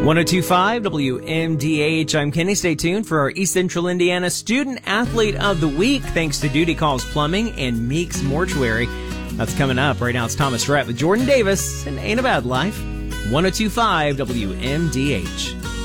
1025 WMDH. I'm Kenny. Stay tuned for our East Central Indiana Student Athlete of the Week, thanks to Duty Calls Plumbing and Meeks Mortuary. That's coming up. Right now it's Thomas Rhett with Jordan Davis and Ain't a Bad Life. 1025 WMDH.